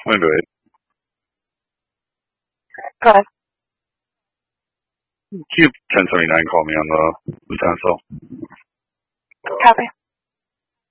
I'm go ahead. Go ahead. Q 1079 called me on the lieutenant cell. Copy.